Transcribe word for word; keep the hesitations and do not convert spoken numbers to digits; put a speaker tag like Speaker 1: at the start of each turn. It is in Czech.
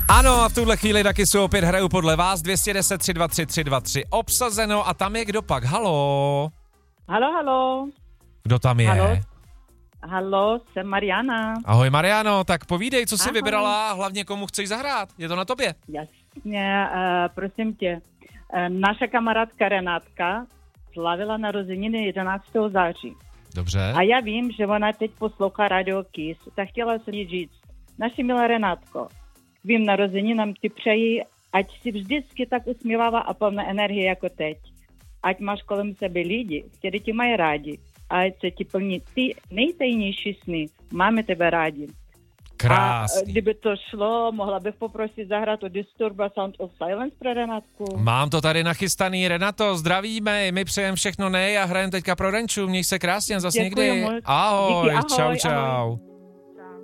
Speaker 1: Ano, a v tuhle chvíli taky jsou opět hraju podle vás dvě stě deset tři dva tři tři dva tři obsazeno a tam je kdo pak? Halo?
Speaker 2: Halo, halo.
Speaker 1: Kdo tam je?
Speaker 2: Halo, halo, jsem Mariana.
Speaker 1: Ahoj Mariano, tak povídej, co jsi
Speaker 2: Ahoj.
Speaker 1: vybrala, hlavně komu chceš zahrát, je to na tobě.
Speaker 2: Jasně, uh, prosím tě, uh, naša kamarádka Renátka slavila narozeniny jedenáctého září.
Speaker 1: Dobře.
Speaker 2: A já vím, že ona teď poslouchá Radio Kiss. Tak chtěla jsem jí říct, naši milá Renátko, tvým narozeninám ti přeji, ať si vždycky tak usmívává a plná energie jako teď. Ať máš kolem sebe lidi, kteří tě mají rádi. A ať se ti plní ty nejtajnější sny. Máme tebe rádi.
Speaker 1: Krásný.
Speaker 2: A kdyby to šlo, mohla bych poprosit zahrát o Disturba Sound of Silence pro Renátku.
Speaker 1: Mám to tady nachystaný, Renato, zdravíme, my přejeme všechno nej a hrajeme teďka pro Renču, měj se krásně, zas
Speaker 2: Děkuji
Speaker 1: někdy.
Speaker 2: moc.
Speaker 1: Ahoj,
Speaker 2: Díky, ahoj,
Speaker 1: čau, čau.
Speaker 2: Ahoj.